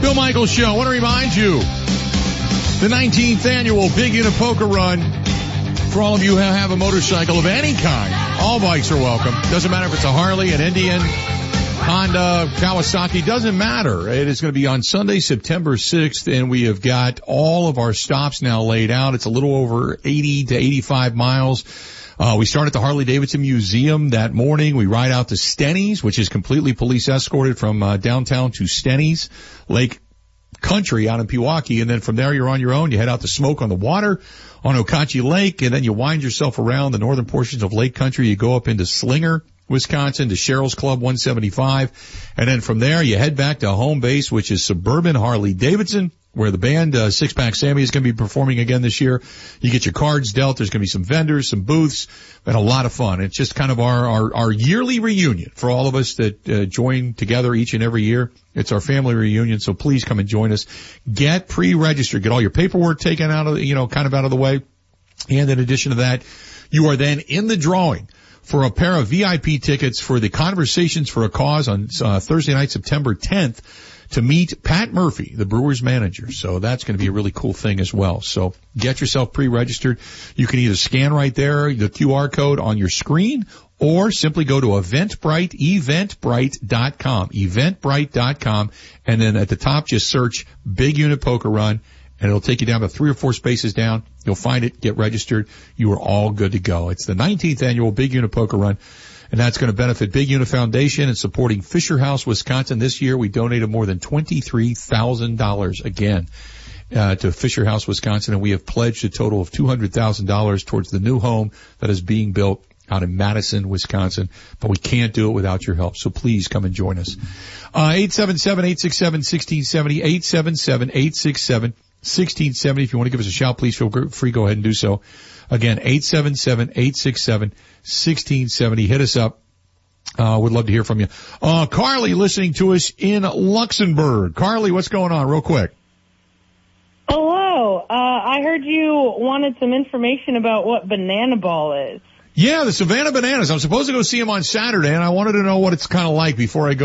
Bill Michaels Show. I want to remind you, the 19th annual Big Unit Poker Run. For all of you who have a motorcycle of any kind, all bikes are welcome. Doesn't matter if it's a Harley, an Indian, Honda, Kawasaki, doesn't matter. It is going to be on Sunday, September 6th, and we have got all of our stops now laid out. It's a little over 80 to 85 miles. We start at the Harley-Davidson Museum that morning. We ride out to Stenny's, which is completely police escorted from downtown to Stenny's Lake Country out in Pewaukee. And then from there, you're on your own. You head out to Smoke on the Water on Okauchee Lake, and then you wind yourself around the northern portions of Lake Country. You go up into Slinger, Wisconsin, to Cheryl's Club 175. And then from there, you head back to home base, which is Suburban Harley-Davidson, where the band Six Pack Sammy is going to be performing again this year. You get your cards dealt. There's going to be some vendors, some booths, and a lot of fun. It's just kind of our yearly reunion for all of us that join together each and every year. It's our family reunion, so please come and join us. Get pre-registered. Get all your paperwork taken out of, kind of out of the way. And in addition to that, you are then in the drawing for a pair of VIP tickets for the Conversations for a Cause on Thursday night, September 10th. To meet Pat Murphy, the Brewers manager. So that's going to be a really cool thing as well. So get yourself pre-registered. You can either scan right there, the QR code on your screen, or simply go to eventbrite.com, eventbrite.com, and then at the top just search Big Unit Poker Run, and it'll take you down to 3 or 4 spaces down. You'll find it, get registered. You are all good to go. It's the 19th annual Big Unit Poker Run. And that's going to benefit Big Unit Foundation and supporting Fisher House, Wisconsin. This year we donated more than $23,000 again to Fisher House, Wisconsin, and we have pledged a total of $200,000 towards the new home that is being built out in Madison, Wisconsin. But we can't do it without your help, so please come and join us. 877-867-1670, 877-867-1670. If you want to give us a shout, please feel free. Go ahead and do so. Again, 877-867-1670. Hit us up. Would love to hear from you. Carly listening to us in Luxembourg. Carly, what's going on real quick? Hello. I heard you wanted some information about what Banana Ball is. Yeah, the Savannah Bananas. I'm supposed to go see them on Saturday, and I wanted to know what it's kind of like before I go